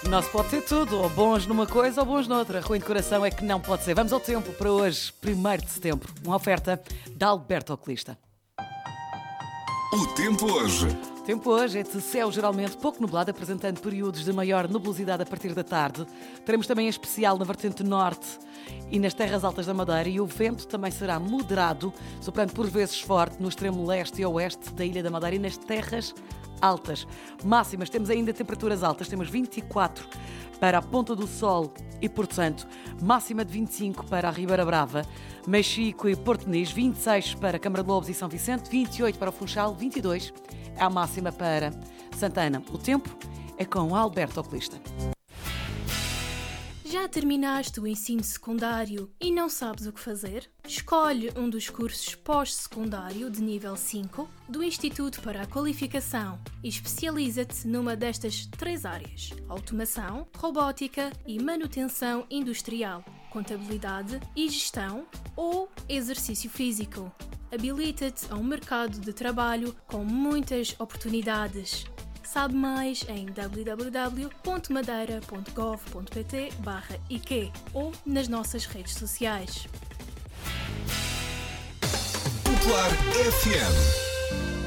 Não se pode ser tudo, ou bons numa coisa ou bons noutra. Ruim de coração é que não pode ser. Vamos ao tempo para hoje, 1º de setembro. Uma oferta da Alberto Oculista. O tempo hoje. O tempo hoje é de céu geralmente pouco nublado, apresentando períodos de maior nebulosidade a partir da tarde. Teremos também em especial na vertente norte e nas terras altas da Madeira, e o vento também será moderado, soprando por vezes forte no extremo leste e oeste da Ilha da Madeira e nas terras altas. Máximas, temos ainda temperaturas altas, temos 24 para a Ponta do Sol e Porto Santo, máxima de 25 para a Ribeira Brava, Mexico e Porto Nis, 26 para Câmara de Lobos e São Vicente, 28 para o Funchal, 22 é a máxima para Santana. O tempo é com o Alberto Oculista. Já terminaste o ensino secundário e não sabes o que fazer? Escolhe um dos cursos pós-secundário de nível 5 do Instituto para a Qualificação e especializa-te numa destas 3 áreas: automação, robótica e manutenção industrial, contabilidade e gestão ou exercício físico. Habilita-te a um mercado de trabalho com muitas oportunidades. Sabe mais em www.madeira.gov.pt/IQ ou nas nossas redes sociais. Popular FM.